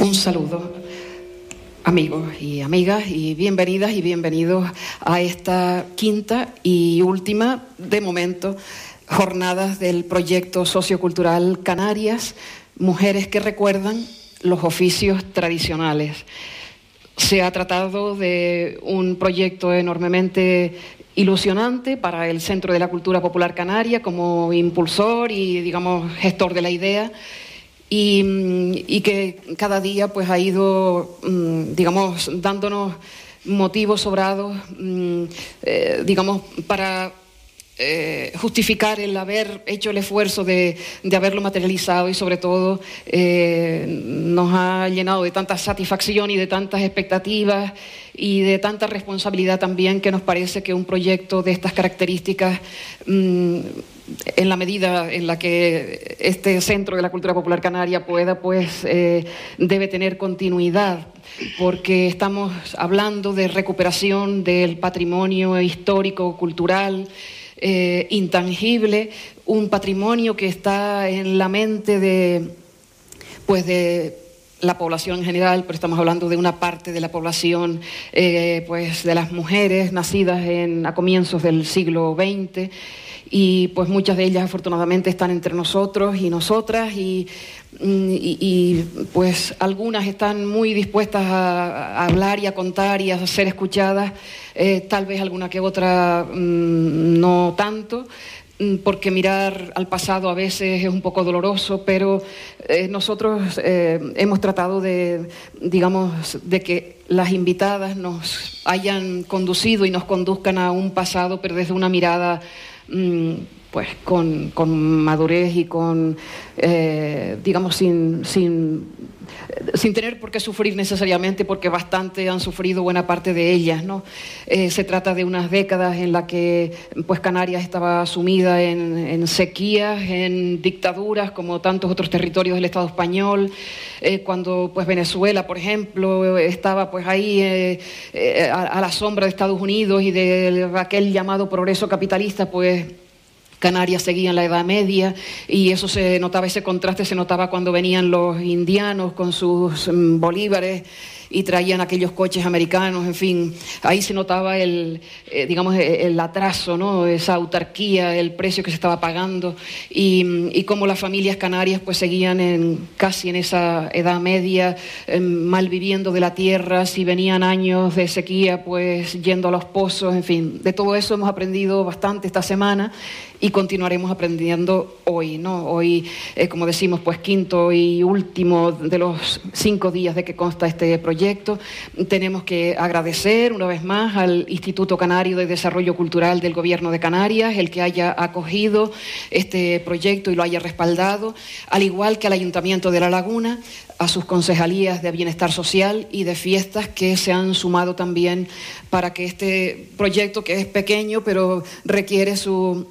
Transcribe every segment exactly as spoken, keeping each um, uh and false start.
Un saludo, amigos y amigas, y bienvenidas y bienvenidos a esta quinta y última, de momento, jornadas del proyecto sociocultural Canarias, Mujeres que recuerdan los oficios tradicionales. Se ha tratado de un proyecto enormemente ilusionante para el Centro de la Cultura Popular Canaria como impulsor y, digamos, gestor de la idea. Y, y que cada día pues ha ido, digamos, dándonos motivos sobrados, eh, digamos, para eh, justificar el haber hecho el esfuerzo de, de haberlo materializado, y sobre todo eh, nos ha llenado de tanta satisfacción y de tantas expectativas y de tanta responsabilidad también, que nos parece que un proyecto de estas características, mmm, en la medida en la que este Centro de la Cultura Popular Canaria pueda, pues eh, debe tener continuidad, porque estamos hablando de recuperación del patrimonio histórico, cultural, eh, intangible, un patrimonio que está en la mente de, pues de la población en general, pero estamos hablando de una parte de la población, eh, pues de las mujeres nacidas en, a comienzos del siglo veinte, y pues muchas de ellas afortunadamente están entre nosotros y nosotras, y, y, y pues algunas están muy dispuestas a, a hablar y a contar y a ser escuchadas, eh, tal vez alguna que otra mmm, no tanto, porque mirar al pasado a veces es un poco doloroso, pero eh, nosotros eh, hemos tratado de, digamos, de que las invitadas nos hayan conducido y nos conduzcan a un pasado, pero desde una mirada mmm, pues con, con madurez y con, eh, digamos, sin, sin, sin tener por qué sufrir necesariamente, porque bastante han sufrido buena parte de ellas, ¿no? Eh, se trata de unas décadas en las que pues Canarias estaba sumida en, en sequías, en dictaduras, como tantos otros territorios del Estado español, eh, cuando pues Venezuela, por ejemplo, estaba pues ahí eh, eh, a, a la sombra de Estados Unidos y de aquel llamado progreso capitalista, pues Canarias seguía en la Edad Media, y eso se notaba, ese contraste se notaba cuando venían los indianos con sus um, bolívares y traían aquellos coches americanos, en fin, ahí se notaba el, eh, digamos, el atraso, ¿no? Esa autarquía, el precio que se estaba pagando, y, y cómo las familias canarias pues seguían en, casi en esa Edad Media, eh, malviviendo de la tierra, si venían años de sequía, pues yendo a los pozos, en fin, de todo eso hemos aprendido bastante esta semana y continuaremos aprendiendo hoy, ¿no? Hoy, eh, como decimos, pues quinto y último de los cinco días de que consta este proyecto. Tenemos que agradecer una vez más al Instituto Canario de Desarrollo Cultural del Gobierno de Canarias el que haya acogido este proyecto y lo haya respaldado, al igual que al Ayuntamiento de La Laguna, a sus concejalías de Bienestar Social y de Fiestas, que se han sumado también para que este proyecto, que es pequeño pero requiere su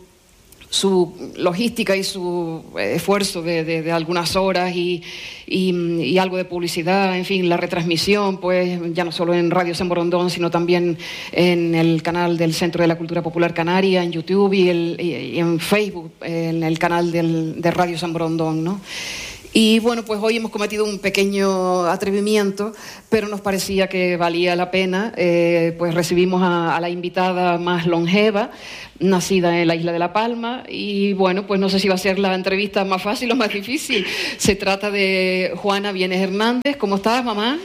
su logística y su esfuerzo de, de, de algunas horas y, y, y algo de publicidad, en fin, la retransmisión, pues ya no solo en Radio San Borondón, sino también en el canal del Centro de la Cultura Popular Canaria, en YouTube y, el, y en Facebook, en el canal del, de Radio San Borondón, ¿no? Y bueno, pues hoy hemos cometido un pequeño atrevimiento, pero nos parecía que valía la pena. Eh, pues recibimos a, a la invitada más longeva, nacida en la isla de La Palma, y bueno, pues no sé si va a ser la entrevista más fácil o más difícil. Se trata de Juana Vienes Hernández. ¿Cómo estás, mamá?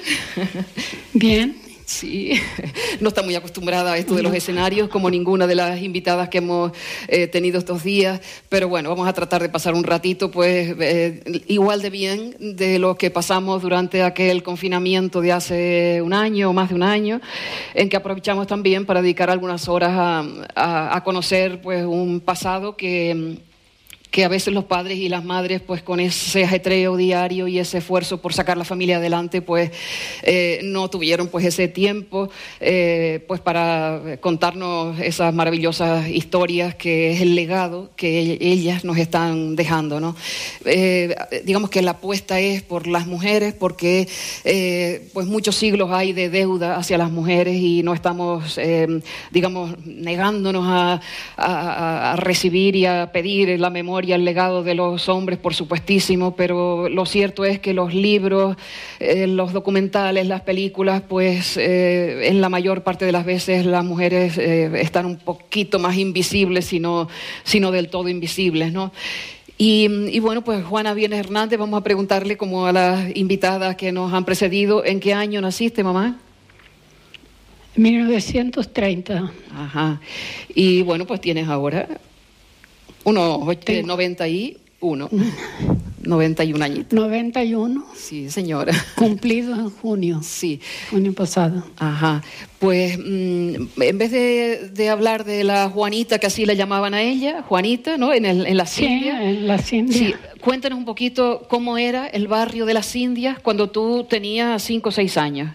Bien. Sí, no está muy acostumbrada a esto de los escenarios, como ninguna de las invitadas que hemos eh, tenido estos días, pero bueno, vamos a tratar de pasar un ratito pues eh, igual de bien de lo que pasamos durante aquel confinamiento de hace un año o más de un año, en que aprovechamos también para dedicar algunas horas a, a, a conocer pues un pasado que... que a veces los padres y las madres, pues con ese ajetreo diario y ese esfuerzo por sacar la familia adelante, pues eh, no tuvieron pues ese tiempo eh, pues para contarnos esas maravillosas historias que es el legado que ellas nos están dejando, ¿no? Eh, digamos que la apuesta es por las mujeres, porque eh, pues muchos siglos hay de deuda hacia las mujeres y no estamos, eh, digamos, negándonos a, a, a recibir y a pedir la memoria memoria el legado de los hombres, por supuestísimo, pero lo cierto es que los libros, eh, los documentales, las películas, pues eh, en la mayor parte de las veces las mujeres eh, están un poquito más invisibles, sino, sino del todo invisibles, ¿no? Y, y bueno, pues Juana Vienes Hernández, vamos a preguntarle como a las invitadas que nos han precedido, ¿en qué año naciste, mamá? mil novecientos treinta. Ajá. Y bueno, pues tienes ahora unos Tengo... noventa y uno. noventa y un añitos. noventa y uno. Sí, señora. Cumplido en junio. Sí. Junio pasado. Ajá. Pues mmm, en vez de, de hablar de la Juanita, que así la llamaban a ella, Juanita, ¿no? En, el, en las sí, Indias. en las Indias. Sí. Cuéntanos un poquito cómo era el barrio de las Indias cuando tú tenías cinco o seis años.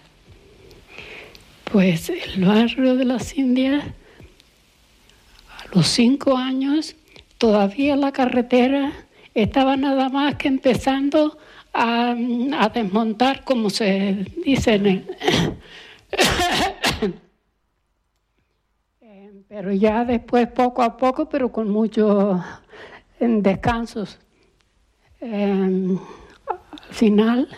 Pues el barrio de las Indias, a los cinco años, todavía la carretera estaba nada más que empezando a, a desmontar, como se dice en el... Pero ya después, poco a poco, pero con muchos descansos. Eh, al final...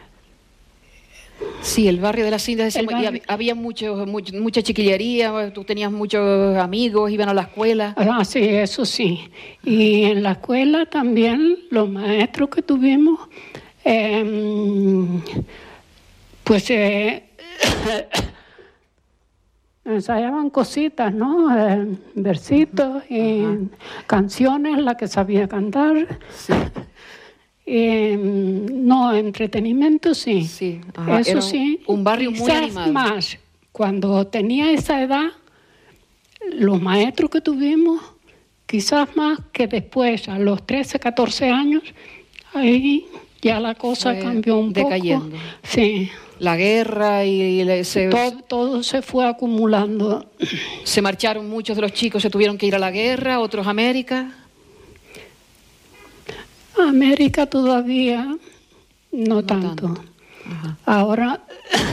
Sí, el barrio de las Indias, decíamos, y había, había mucho, mucho, mucha chiquillería, tú tenías muchos amigos, iban a la escuela. Ah, sí, eso sí. Y en la escuela también los maestros que tuvimos, eh, pues eh, ensayaban cositas, ¿no? Eh, versitos y ajá, canciones, la que sabía cantar. Sí. Eh, no, entretenimiento sí, sí ajá, eso era sí. Un barrio muy animado. Más, cuando tenía esa edad, los maestros que tuvimos, quizás más que después, a los trece, catorce años, ahí ya la cosa fue cambió un decayendo. poco. Sí. La guerra y, y se, todo, todo se fue acumulando. Se marcharon muchos de los chicos, se tuvieron que ir a la guerra, otros a América. América todavía no, no tanto. tanto. Ahora,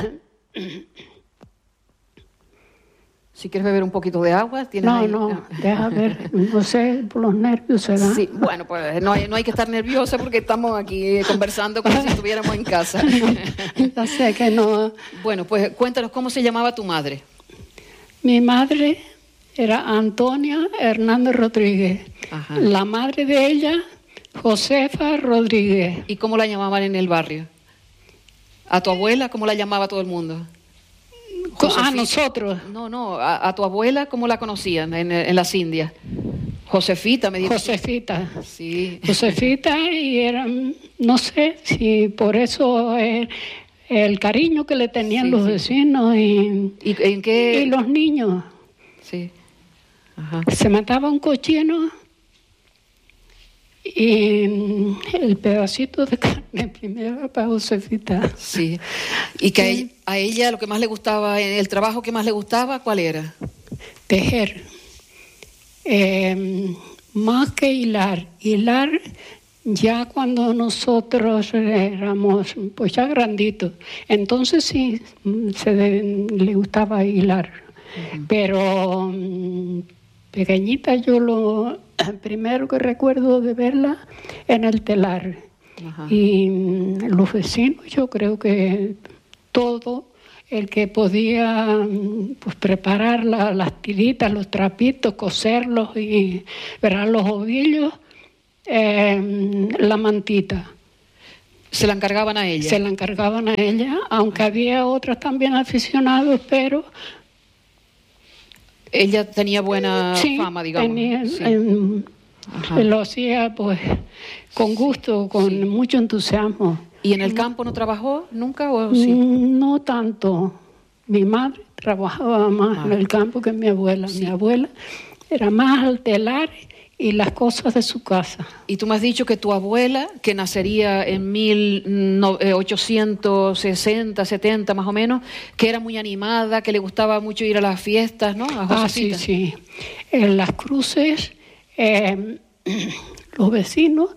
si quieres beber un poquito de agua, tienes no, ahí. No, no, deja ver, no sé, por los nervios será. Sí, bueno, pues no hay, no hay que estar nerviosa porque estamos aquí conversando como si estuviéramos en casa. Ya sé que no. Bueno, pues cuéntanos cómo se llamaba tu madre. Mi madre era Antonia Hernández Rodríguez. Ajá. La madre de ella, Josefa Rodríguez. ¿Y cómo la llamaban en el barrio? ¿A tu abuela cómo la llamaba todo el mundo? Josefita. A nosotros. No, no, a, a tu abuela cómo la conocían en, en las Indias. Josefita, me dijo. Josefita. Sí. Josefita, y eran, no sé si por eso el, el cariño que le tenían sí, los sí, vecinos y, ¿Y, en qué? y los niños. Sí. Ajá. Se mataba un cochino y el pedacito de carne primero para Josefita. Sí. ¿Y que a ella, a ella lo que más le gustaba, el trabajo que más le gustaba, cuál era? Tejer. Eh, más que hilar. Hilar ya cuando nosotros éramos pues ya granditos. Entonces sí, se de, le gustaba hilar. Uh-huh. Pero pequeñita yo lo primero que recuerdo de verla en el telar. Ajá. Y los vecinos, yo creo que todo el que podía pues preparar la, las tiritas, los trapitos, coserlos y verán los ovillos, eh, la mantita. ¿Se la encargaban a ella? Se la encargaban a ella, aunque Ajá. había otros también aficionados, pero ella tenía buena sí, fama, digamos. Tenía, sí. en, lo hacía pues con gusto, con sí. mucho entusiasmo. ¿Y en el campo no trabajó nunca o sí? No tanto. Mi madre trabajaba más ah. en el campo que mi abuela. Sí. Mi abuela era más al telar y las cosas de su casa. Y tú me has dicho que tu abuela, que nacería en mil ochocientos sesenta, setenta más o menos, que era muy animada, que le gustaba mucho ir a las fiestas, ¿no? A ah, sí, sí. En las cruces, eh, los vecinos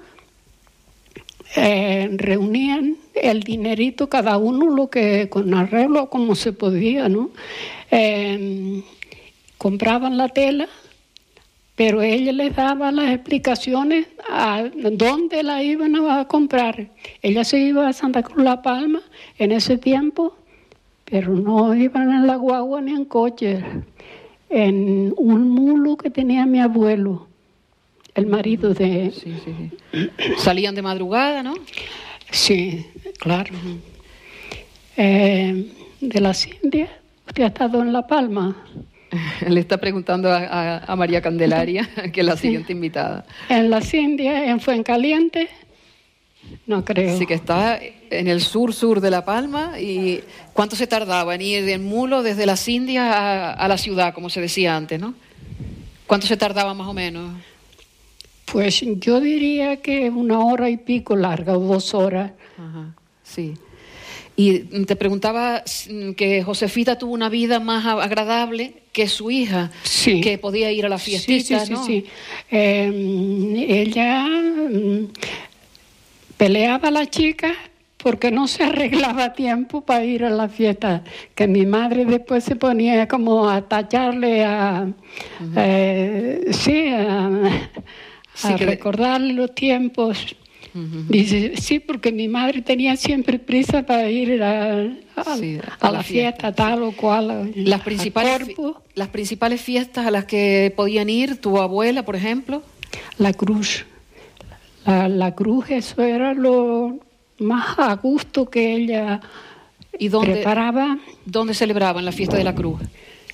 eh, reunían el dinerito, cada uno lo que con arreglo como se podía, ¿no? Eh, compraban la tela, pero ella les daba las explicaciones a dónde la iban a comprar. Ella se iba a Santa Cruz La Palma en ese tiempo, pero no iban en la guagua ni en coche, en un mulo que tenía mi abuelo, el marido de... Sí, sí, sí. Salían de madrugada, ¿no? Sí, claro. Uh-huh. eh, de las Indias, ¿usted ha estado en La Palma? Le está preguntando a, a, a María Candelaria, que es la siguiente sí. invitada. En las Indias, en Fuencaliente, no creo. Sí, que está en el sur-sur de La Palma. ¿Y cuánto se tardaba en ir en mulo desde las Indias a, a la ciudad, como se decía antes, no? ¿Cuánto se tardaba más o menos? Pues yo diría que una hora y pico larga, o dos horas. Ajá, sí. Y te preguntaba que Josefita tuvo una vida más agradable que su hija, sí. que podía ir a la fiestita, sí, sí, ¿no? Sí, sí. Eh, ella mm, peleaba a la chica porque no se arreglaba a tiempo para ir a la fiesta, que mi madre después se ponía como a tacharle, a, uh-huh. eh, sí, a, sí, a recordarle los tiempos. Uh-huh. Dice, sí, porque mi madre tenía siempre prisa para ir a, a, sí, a, a la, la fiesta, fiesta, tal o cual. Las principales, fi- las principales fiestas a las que podían ir, tu abuela, por ejemplo. La Cruz. La, la Cruz, eso era lo más a gusto que ella ¿Y dónde, preparaba. ¿Dónde celebraban la fiesta de la Cruz?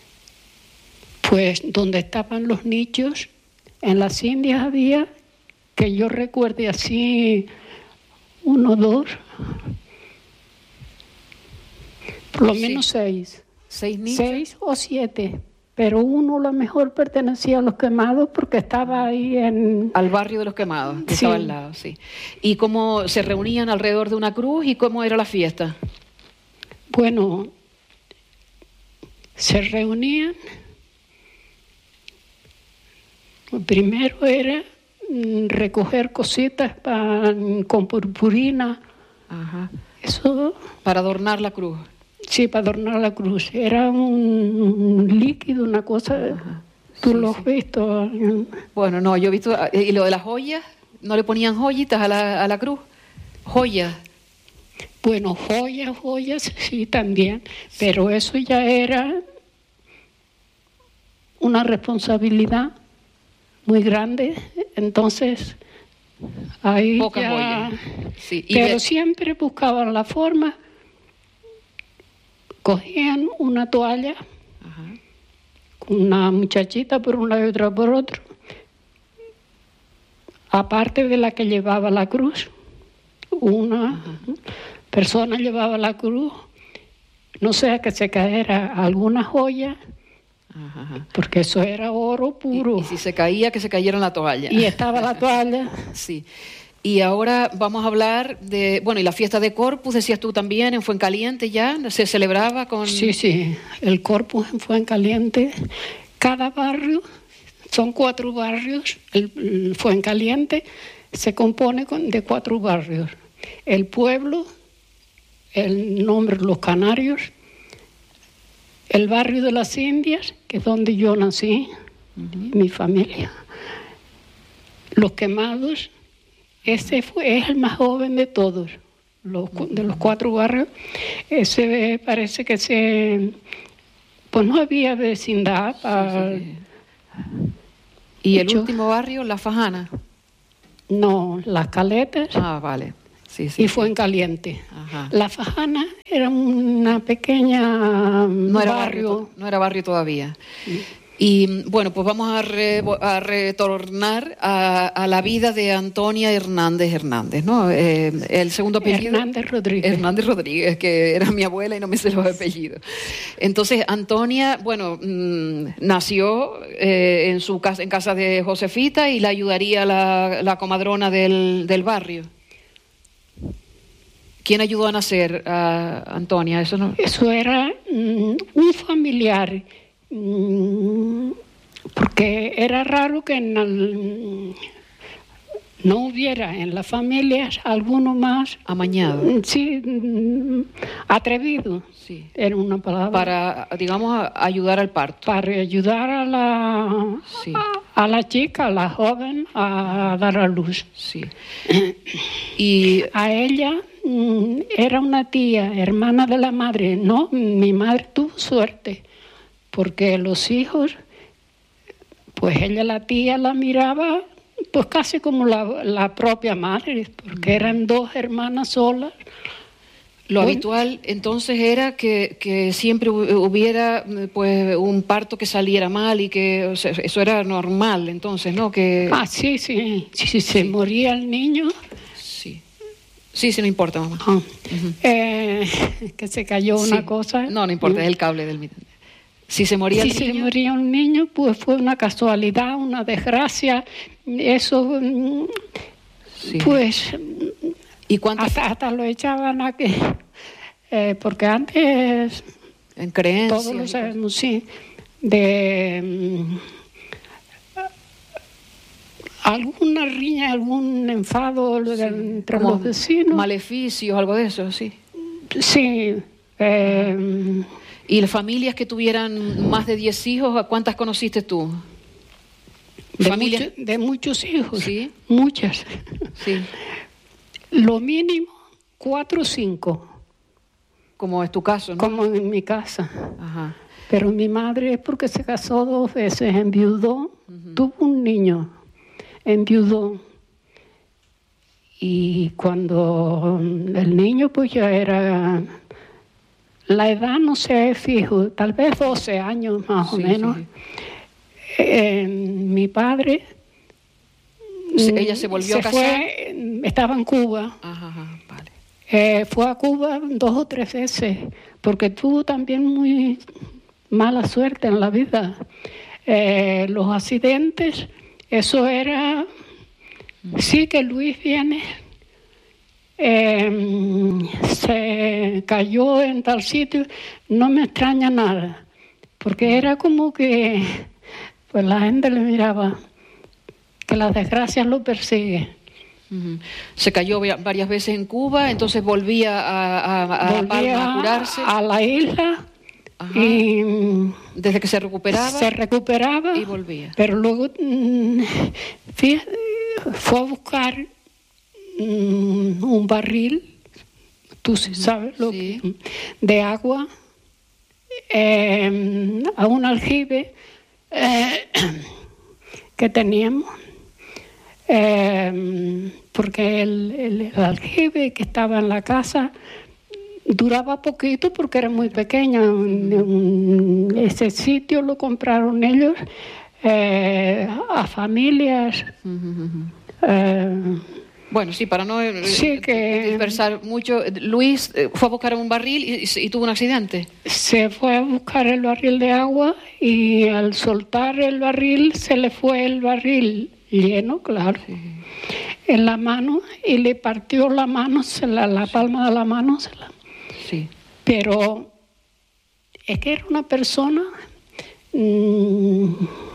Pues donde estaban los nichos. En las Indias había... que yo recuerde así, uno, dos, por lo sí. menos seis. ¿Seis niños? Seis o siete, pero uno a lo mejor pertenecía a los Quemados porque estaba ahí en... Al barrio de los Quemados, que sí. estaba al lado, sí. ¿Y cómo se reunían alrededor de una cruz y cómo era la fiesta? Bueno, se reunían, primero era... recoger cositas pa, con purpurina. Ajá. Eso para adornar la cruz. Sí, para adornar la cruz. Era un, un líquido, una cosa. Ajá. Tú sí, lo has sí. visto. Bueno, no, yo he visto. ¿Y lo de las joyas? ¿No le ponían joyitas a la, a la cruz? Joyas. Bueno, joyas, joyas, sí, también. Sí. Pero eso ya era una responsabilidad muy grande, entonces ahí poca ya, joya. Sí. Pero de... siempre buscaban la forma, cogían una toalla, ajá. con una muchachita por un lado y otra por otro, aparte de la que llevaba la cruz, una ajá. persona llevaba la cruz, no sea que se caera alguna joya, ajá. porque eso era oro puro. Y, y si se caía, que se cayera en la toalla. Y estaba la toalla. Sí. Y ahora vamos a hablar de, bueno, y la fiesta de Corpus, decías tú también, en Fuencaliente ya, ¿se celebraba con...? Sí, sí, el Corpus en Fuencaliente. Cada barrio, son cuatro barrios, el, el Fuencaliente se compone con, de cuatro barrios. El pueblo, el nombre Los Canarios, el barrio de las Indias, que es donde yo nací, uh-huh. mi familia. Los Quemados, ese fue, es el más joven de todos, los, uh-huh. de los cuatro barrios. Ese parece que se... Pues no había vecindad. Sí, uh, sí, sí. ¿Y el yo, último barrio, La Fajana? No, Las Caletas. Ah, vale. Sí, sí, y sí. Fuencaliente. Ajá. La Fajana era una pequeña no era barrio. barrio. No era barrio todavía. Sí. Y bueno, pues vamos a, re, a retornar a, a la vida de Antonia Hernández Hernández, ¿no? Eh, el segundo apellido. Hernández Rodríguez. Hernández Rodríguez, que era mi abuela y no me sé los apellidos. Entonces, Antonia, bueno, mmm, nació eh, en su casa, en casa de Josefita y la ayudaría la, la comadrona del, del barrio. ¿Quién ayudó a nacer a Antonia? Eso no. Eso era mm, un familiar. Porque era raro que en el, no hubiera en las familias alguno más amañado, sí, atrevido, sí, era una palabra, para, digamos, ayudar al parto, para ayudar a la sí, a, a la chica, a la joven a dar a luz. Sí. Y a ella era una tía, hermana de la madre. No, mi madre tuvo suerte porque los hijos, pues ella, la tía, la miraba pues casi como la, la propia madre, porque eran dos hermanas solas. Lo bueno, habitual entonces era que, que siempre hubiera pues un parto que saliera mal y que, o sea, eso era normal entonces, ¿no? Que ah, sí, sí, sí, sí, se sí. moría el niño. Sí, sí, sí, no importa, mamá. Ah, uh-huh. eh, que se cayó sí. una cosa. No, no importa, es el cable del... Si se moría si el niño... se moría un niño, pues fue una casualidad, una desgracia. Eso, sí. pues, ¿Y hasta, hasta lo echaban a que... Eh, porque antes... En creencias. Todos lo sabemos, sí. De... Um, alguna riña, algún enfado sí. entre los vecinos. Maleficios, algo de eso, sí. Sí. Eh, ¿Y las familias que tuvieran más de diez hijos, cuántas conociste tú? De, ¿Familias? Mucho, de muchos hijos. Sí. Muchas. Sí. Lo mínimo, cuatro o cinco. Como es tu caso, ¿no? Como en mi casa. Ajá. Pero mi madre es porque se casó dos veces, enviudó, uh-huh. tuvo un niño, enviudó. Y cuando el niño pues ya era... La edad no sé fijo, tal vez doce años más sí, o menos. Sí. Eh, mi padre... ¿Ella se volvió se a casar? Fue, estaba en Cuba. Ajá, ajá, vale. Eh, fue a Cuba dos o tres veces, porque tuvo también muy mala suerte en la vida. Eh, los accidentes, eso era... Sí que Luis viene... Eh, se cayó en tal sitio, no me extraña nada, porque era como que pues la gente le miraba que las desgracias lo persiguen. Uh-huh. Se cayó varias veces en Cuba, entonces volvía a, a, a, volvía a curarse a la isla. Ajá. Y desde que se recuperaba se recuperaba y volvía, pero luego fíjate, fue a buscar un barril, tú sabes lo sí. que, de agua eh, a un aljibe eh, que teníamos, eh, porque el, el, el aljibe que estaba en la casa duraba poquito porque era muy pequeño. Ese sitio lo compraron ellos eh, a familias. Uh-huh. eh, Bueno, sí, para no sí que, dispersar mucho, Luis fue a buscar un barril y, y tuvo un accidente. Se fue a buscar el barril de agua y al soltar el barril se le fue el barril lleno, claro, sí. en la mano y le partió la mano, se la, la palma de la mano. Se la... Sí. Pero es que era una persona, mmm,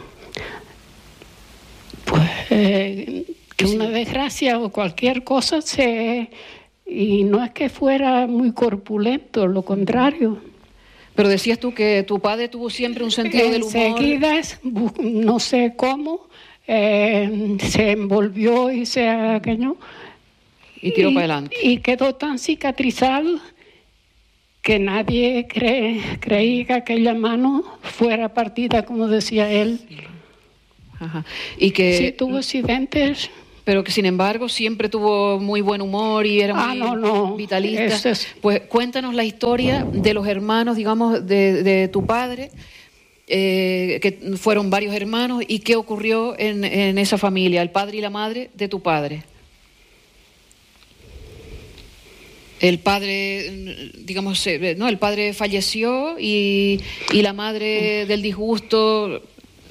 pues... Eh, que una desgracia o cualquier cosa se y no es que fuera muy corpulento, lo contrario. Pero decías tú que tu padre tuvo siempre un sentido del humor. Enseguida, no sé cómo, eh, se envolvió y se aquello y tiró y, para adelante. Y quedó tan cicatrizado que nadie cree, creía que aquella mano fuera partida, como decía él. Ajá. Y que sí tuvo accidentes. Pero que sin embargo siempre tuvo muy buen humor y era muy ah, no, no. vitalista. Es... Pues cuéntanos la historia de los hermanos, digamos, de, de tu padre, eh, que fueron varios hermanos, y qué ocurrió en, en esa familia, el padre y la madre de tu padre. El padre, digamos, no, el padre falleció y, y la madre del disgusto...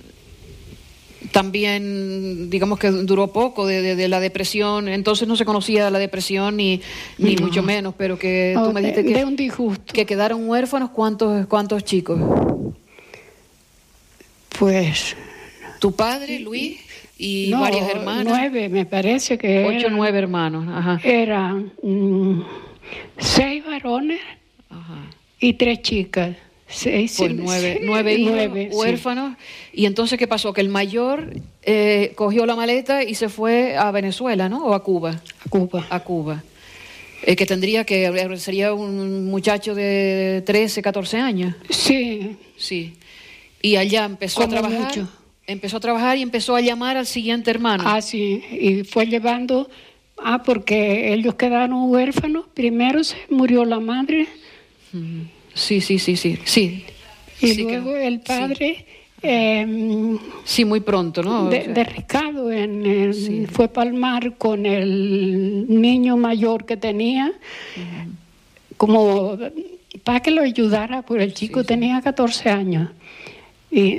También, digamos que duró poco de, de, de la depresión, entonces no se conocía la depresión ni, ni no. mucho menos, pero que no, tú me dijiste de, que, de un disgusto. Que quedaron huérfanos, ¿cuántos, cuántos chicos? Pues ¿Tu padre, Luis, y no, varias hermanas? Nueve, me parece que Ocho, eran, nueve hermanos. Ajá. Eran mm, seis varones Ajá. y tres chicas. Seis, Pues nueve, sí, nueve hijos nueve, huérfanos. Sí. Y entonces, ¿qué pasó? Que el mayor eh, cogió la maleta y se fue a Venezuela, ¿no? ¿O a Cuba? A Cuba. A Cuba. Eh, que tendría que, sería un muchacho de trece, catorce años. Sí. Sí. Y allá empezó Como a trabajar. Mucho. Empezó a trabajar y empezó a llamar al siguiente hermano. Ah, sí. Y fue llevando... Ah, porque ellos quedaron huérfanos. Primero se murió la madre. Uh-huh. Sí, sí, sí, sí, sí. Y sí luego que, el padre... Sí. Eh, sí, muy pronto, ¿no? De, o sea, de Ricardo, en el, sí. Fue para el mar con el niño mayor que tenía, uh-huh. como para que lo ayudara, porque el chico sí, tenía sí. catorce años. Y,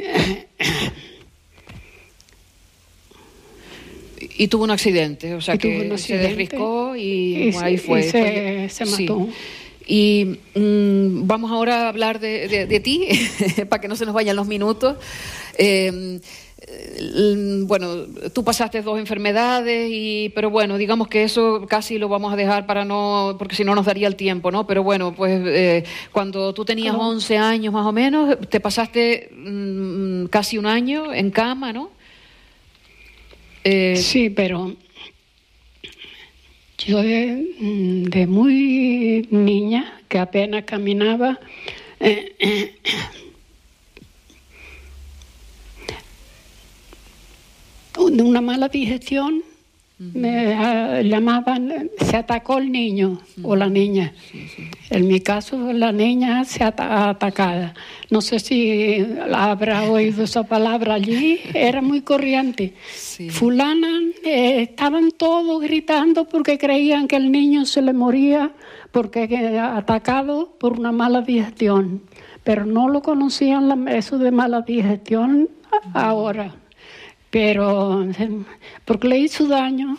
y tuvo un accidente, o sea que se desriscó y, y bueno, ahí fue. Y se, fue, se mató. Sí. Y mmm, vamos ahora a hablar de, de, de ti, para que no se nos vayan los minutos. Eh, bueno, tú pasaste dos enfermedades, y, pero bueno, digamos que eso casi lo vamos a dejar para no, porque si no nos daría el tiempo, ¿no? Pero bueno, pues eh, cuando tú tenías ¿Cómo? once años más o menos, te pasaste mmm, casi un año en cama, ¿no? Eh, sí, pero... Yo de, de muy niña, que apenas caminaba, eh, eh, de una mala digestión, uh-huh. me uh, llamaban, se atacó el niño uh-huh. o la niña. Sí, sí. En mi caso, la niña se ata- atacada. No sé si habrá oído esa palabra allí, era muy corriente. Sí. Fulana, eh, estaban todos gritando porque creían que el niño se le moría porque eh, atacado por una mala digestión. Pero no lo conocían la, eso de mala digestión uh-huh. ahora. Pero porque le hizo daño.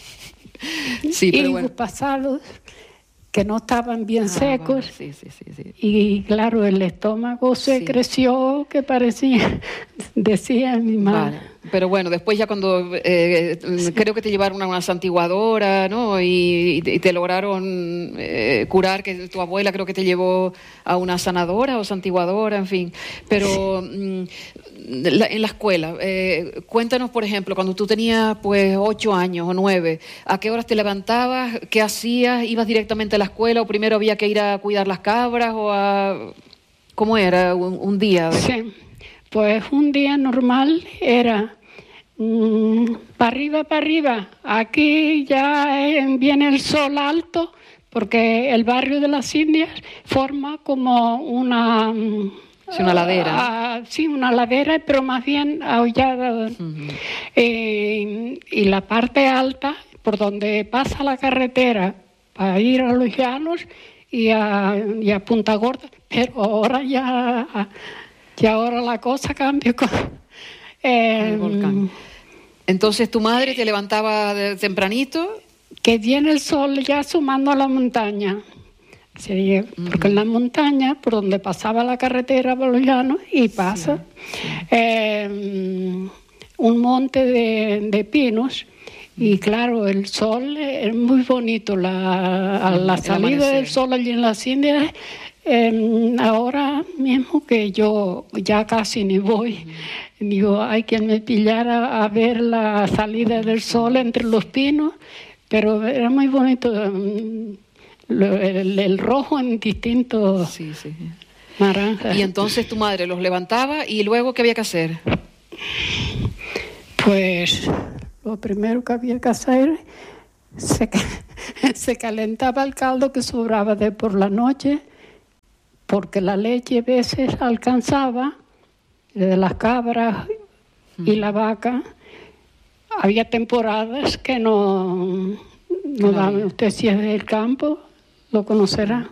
Sí, pero higos bueno. pasados que no estaban bien ah, secos. Vale. Sí, sí, sí, sí. Y claro, el estómago se sí. creció, que parecía, decía mi madre. Vale. Pero bueno, después ya cuando eh, sí. creo que te llevaron a una santiguadora, ¿no? Y, y te lograron eh, curar, que tu abuela creo que te llevó a una sanadora o santiguadora, en fin. Pero sí. la, en la escuela, eh, cuéntanos, por ejemplo, cuando tú tenías pues ocho años o nueve, ¿a qué horas te levantabas? ¿Qué hacías? ¿Ibas directamente a la escuela o primero había que ir a cuidar las cabras o a... ¿Cómo era un, un día? Sí. Pues un día normal era mmm, para arriba, para arriba. Aquí ya eh, viene el sol alto, porque el barrio de las Indias forma como una... Sí, una ladera. Uh, sí, una ladera, pero más bien aullada. Uh-huh. Eh, y la parte alta, por donde pasa la carretera, para ir a los llanos y a, y a Punta Gorda. Pero ahora ya... Y ahora la cosa cambia con eh, el volcán. Entonces tu madre te levantaba de tempranito. Que viene el sol ya sumando a la montaña. Sería, uh-huh. Porque en la montaña, por donde pasaba la carretera por los llanos, y pasa sí, sí. Eh, un monte de, de pinos. Y claro, el sol es muy bonito. La, a la salida del sol allí en las Indias. Eh, ahora mismo que yo ya casi ni voy, uh-huh. digo, hay quien me pillara a ver la salida del sol entre los pinos, pero era muy bonito, um, lo, el, el rojo en distintos sí, sí. naranjas. Y entonces tu madre los levantaba y luego ¿qué había que hacer? Pues lo primero que había que hacer, se, se calentaba el caldo que sobraba de por la noche, porque la leche a veces alcanzaba de las cabras y la vaca. Había temporadas que no, no daban. Usted si es del campo, lo conocerá.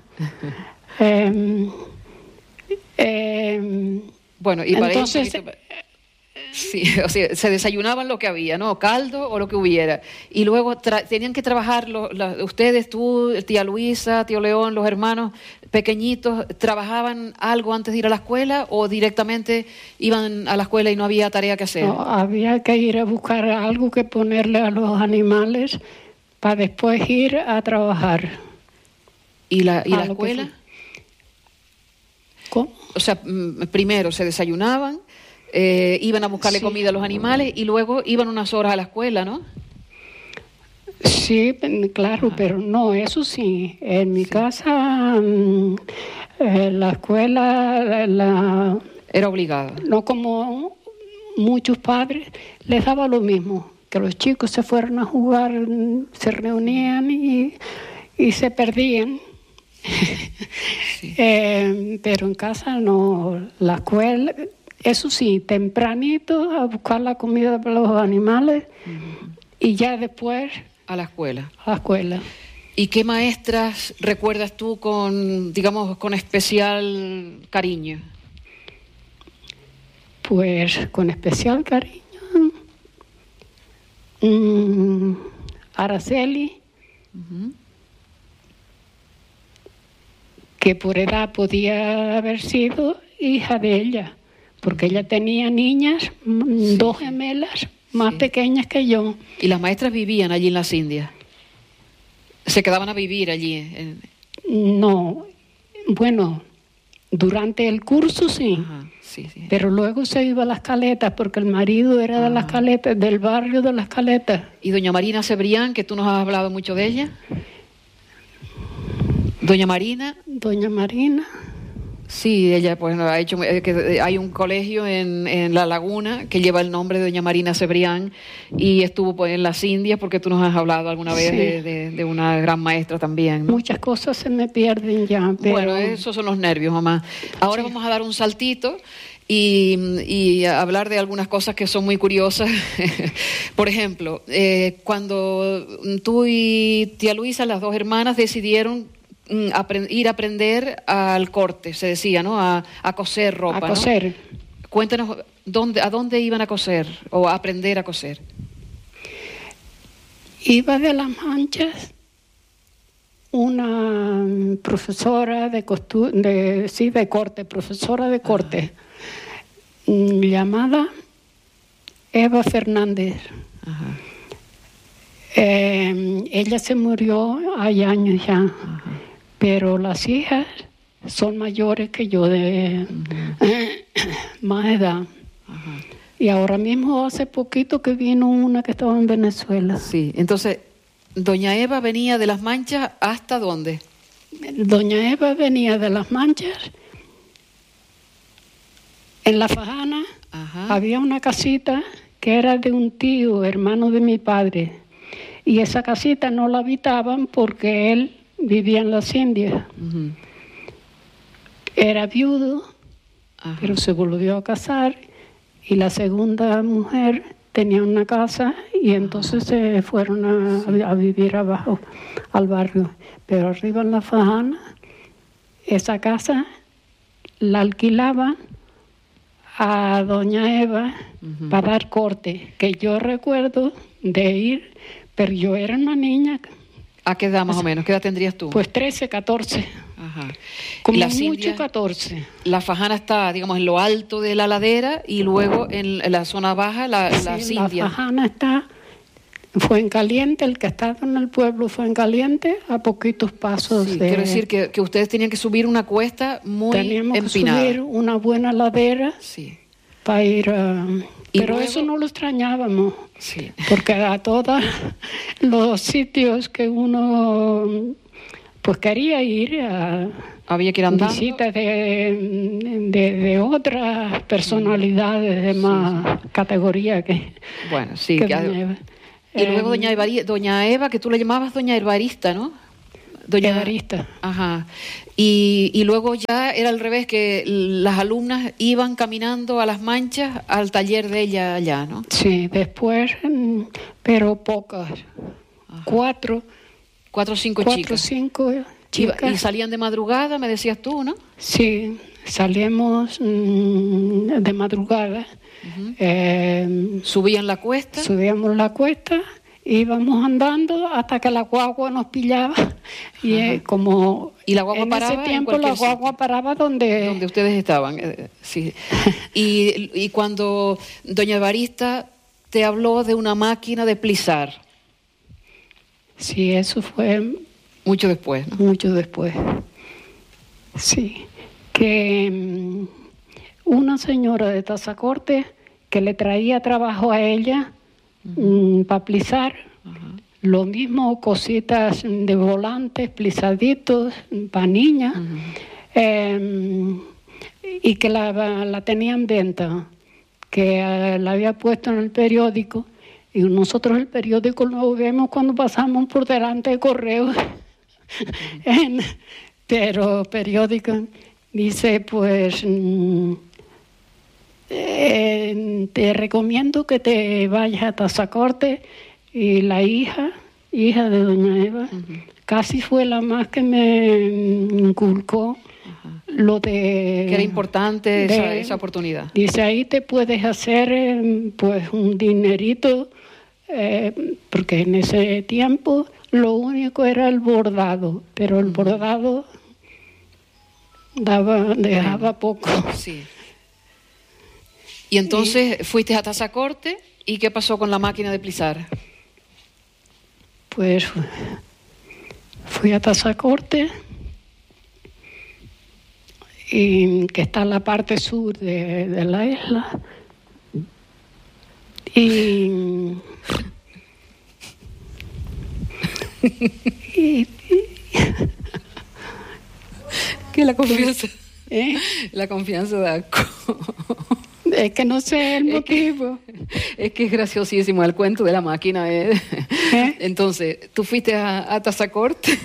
eh, eh, bueno, y para entonces, poquito... Sí, o sea, se desayunaban lo que había, ¿no? Caldo o lo que hubiera. Y luego tra- tenían que trabajar, lo, la, ustedes, tú, tía Luisa, tío León, los hermanos pequeñitos, ¿trabajaban algo antes de ir a la escuela o directamente iban a la escuela y no había tarea que hacer? No, había que ir a buscar algo que ponerle a los animales para después ir a trabajar. ¿Y la, y la A lo que escuela? fue. ¿Cómo? O sea, mm, primero se desayunaban, eh, iban a buscarle Sí. comida a los animales y luego iban unas horas a la escuela, ¿no? Sí, claro, Ajá. pero no, eso sí. En mi casa, mm, eh, la escuela, la, Era obligada. no como muchos padres, les daba lo mismo, que los chicos se fueran a jugar, mm, se reunían y, y se perdían. Sí. Eh, pero en casa no, la escuela, eso sí, tempranito a buscar la comida para los animales y ya después A la escuela. a la escuela. ¿Y qué maestras recuerdas tú con, digamos, con especial cariño? Pues con especial cariño. Mm, Araceli, Ujú. que por edad podía haber sido hija de ella, porque ella tenía niñas, mm, dos gemelas más Sí. pequeñas que yo. Y las maestras vivían allí en las Indias. Se quedaban a vivir allí. en- No, bueno, durante el curso sí, Ajá, sí, sí. pero luego se iba a Las Caletas porque el marido era de Las Ajá. Caletas, del barrio de Las Caletas. ¿Y doña Marina Cebrián, que tú nos has hablado mucho de ella? Doña Marina, Doña Marina, sí, ella pues ha hecho, eh, que hay un colegio en, en La Laguna que lleva el nombre de doña Marina Cebrián y estuvo pues en las Indias porque tú nos has hablado alguna vez Sí. de, de- de una gran maestra también, ¿no? muchas cosas se me pierden ya, pero Bueno, esos son los nervios, mamá. Ahora Sí. vamos a dar un saltito y, y a hablar de algunas cosas que son muy curiosas. Por ejemplo, eh, cuando tú y tía Luisa, las dos hermanas, decidieron mm, apren- ir a aprender al corte, se decía, ¿no? A, a coser ropa, a ¿no? coser. Cuéntanos, ¿dónde, ¿a dónde iban a coser o a aprender a coser? Iba de Las Manchas una mm, profesora de, costu- de sí de corte, profesora de corte, mm, llamada Eva Fernández. Ajá, Eh, ella se murió hay años ya, ajá. pero las hijas son mayores que yo, de más edad. Ajá. Y ahora mismo hace poquito que vino una que estaba en Venezuela. Sí, entonces, doña Eva venía de Las Manchas ¿hasta dónde? Doña Eva venía de Las Manchas. En La Fajana Ajá. había una casita que era de un tío, hermano de mi padre. Y esa casita no la habitaban porque él vivía en las Indias. Ujú. Era viudo, Ajá. pero se volvió a casar. Y la segunda mujer tenía una casa y entonces se fueron a, a vivir abajo al barrio. Pero arriba en La Fajana, esa casa la alquilaban a doña Eva Ujú. para dar corte, que yo recuerdo de ir, pero yo era una niña, ¿A qué edad más o menos? ¿Qué edad tendrías tú? pues trece, catorce, Ajá. como Y las mucho Indias, catorce. la Fajana está, digamos, en lo alto de la ladera y luego en la zona baja, la, las Sí, la Indias. Fajana está, fue en Caliente, el que estaba en el pueblo fue en Caliente, a poquitos pasos Sí, de... quiero decir que, que ustedes tenían que subir una cuesta muy Teníamos empinada. que subir una buena ladera Sí, para ir a... Y Pero luego- eso no lo extrañábamos, sí. porque a todos los sitios que uno pues quería ir a Había que ir andando. visitas de, de, de otras personalidades de más categoría que, Bueno, sí. que que- doña Eva. y luego Eh, doña, Evari- doña Eva, que tú la llamabas doña Evarista, ¿no? Doña Evarista. Ajá. Y, y luego ya era al revés, que las alumnas iban caminando a Las Manchas al taller de ella allá, ¿no? Sí, después, mm, pero pocas. Cuatro, Cuatro o cinco cuatro, chicas. cinco Iba- chicas. y salían de madrugada, me decías tú, ¿no? Sí, salíamos mm, de madrugada Uh-huh. Eh, ¿Subían la cuesta? Subíamos la cuesta, íbamos andando hasta que la guagua nos pillaba. Y eh, como ¿Y la guagua en paraba ese tiempo en la guagua sitio? paraba donde... Donde ustedes estaban. Eh, sí. y, y cuando doña Evarista te habló de una máquina de plisar. Sí, eso fue... Mucho después, ¿no? Mucho después. Sí. Que um, una señora de Tazacorte que le traía trabajo a ella uh-huh. um, para plisar. Uh-huh. Lo mismo, cositas de volantes, plisaditos, para niñas. Uh-huh. Eh, y que la, la tenía en venta. Que uh, la había puesto en el periódico. Y nosotros el periódico lo vemos cuando pasamos por delante de correos. en, pero periódico dice, pues, mm, eh, te recomiendo que te vayas a Tazacorte. Y la hija, hija de doña Eva, uh-huh. casi fue la más que me inculcó uh-huh. lo de... Que era importante de, esa, esa oportunidad. Dice, ahí te puedes hacer eh, pues un dinerito, eh, porque en ese tiempo lo único era el bordado, pero el uh-huh. bordado daba, dejaba poco. Sí. Y entonces y, fuiste a Tazacorte, ¿y qué pasó con la máquina de plisar? Pues fui a Tazacorte, y que está en la parte sur de, de la isla, y, y, y que la confianza, ¿eh? La confianza da asco. Es que no sé el motivo. Es que es, que es graciosísimo el cuento de la máquina. ¿Eh? ¿Eh? Entonces, tú fuiste a, a Tazacorte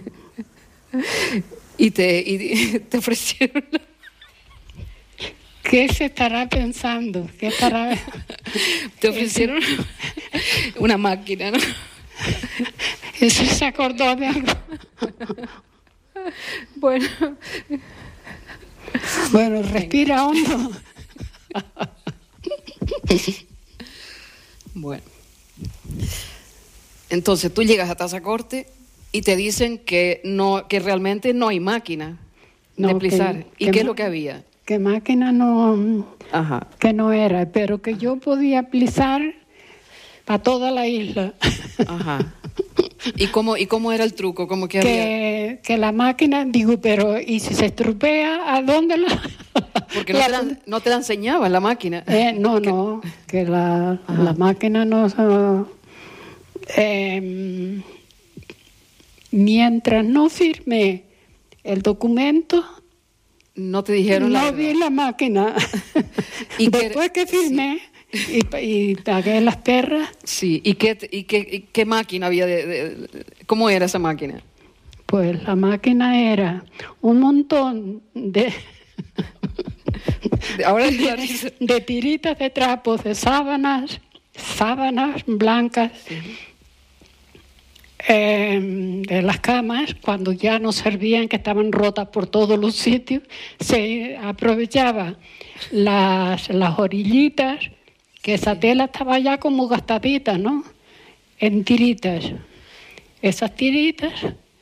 y te, y te ofrecieron... ¿Qué se estará pensando? ¿Qué estará... Te ofrecieron una máquina, ¿no? Eso se acordó de algo. Bueno. Bueno, respira hondo. Bueno, entonces tú llegas a Tazacorte y te dicen que no, que realmente no hay máquina no, de plisar. Que, ¿Y que qué es lo que había? Que máquina no, Ajá. que no era, pero que yo podía plisar para toda la isla. Ajá. ¿Y cómo, y cómo era el truco? ¿Cómo que, que, había? que la máquina, digo, pero ¿y si se estropea? ¿A dónde la...? Porque no, la, te la, no te la enseñaban la máquina. Eh, no, que, no, que la, la máquina no... Eh, mientras no firmé el documento... No te dijeron no la vi la máquina. ¿Y después que, que firmé... Sí. Y, y pagué las perras. Sí, ¿y qué, y qué, y qué máquina había? De, de, ¿Cómo era esa máquina? Pues la máquina era un montón de... Ahora de, de tiritas de trapos, de sábanas, sábanas blancas, sí. eh, de las camas, cuando ya no servían, que estaban rotas por todos los sitios, se aprovechaba las, las orillitas, que esa tela estaba ya como gastadita, ¿no? En tiritas. Esas tiritas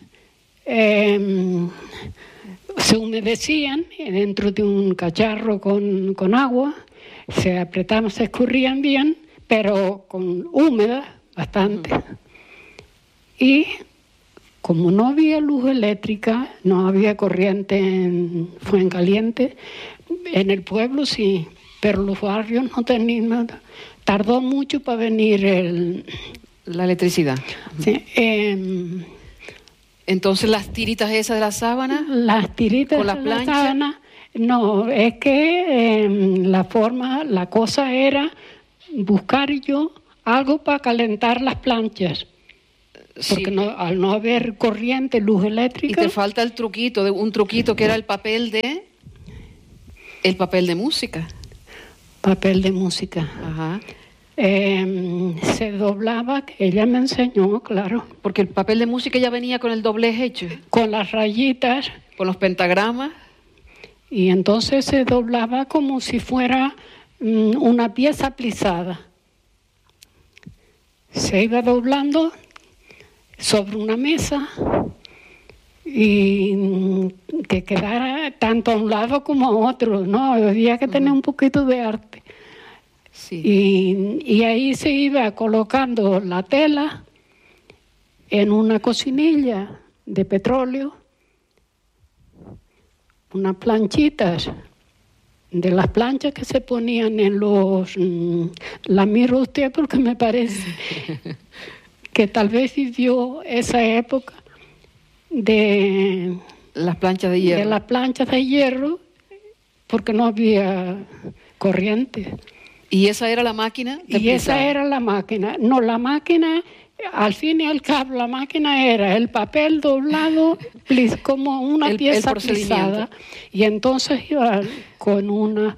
eh, se humedecían dentro de un cacharro con, con agua, se apretaban, se escurrían bien, pero con húmedas bastante. Uh-huh. Y como no había luz eléctrica, no había corriente en Fuencaliente, en el pueblo sí, pero los barrios no tenían nada. Tardó mucho para venir el... la electricidad. Sí, eh, entonces las tiritas esas de la sábana. Las tiritas con la de plancha. La sábana, no, es que eh, la forma, la cosa era buscar yo algo para calentar las planchas. Porque sí. no, al no haber corriente, luz eléctrica. Y te falta el truquito, de un truquito que era el papel de... el papel de música. Papel de música. Ajá. Eh, se doblaba, ella me enseñó, claro. Porque el papel de música ya venía con el doblez hecho. Con las rayitas. Con los pentagramas. Y entonces se doblaba como si fuera una pieza plisada. Se iba doblando sobre una mesa y que quedara tanto a un lado como a otro, ¿no? Había que tener uh-huh. un poquito de arte. Sí. Y, y ahí se iba colocando la tela en una cocinilla de petróleo, unas planchitas, de las planchas que se ponían en los... La miro usted porque me parece que tal vez vivió esa época de... Las planchas de hierro. De las planchas de hierro, porque no había corriente. ¿Y esa era la máquina? Y plisar? Esa era la máquina. No, la máquina, al fin y al cabo, la máquina era el papel doblado plis, como una el, pieza el plisada. Y entonces iba con una...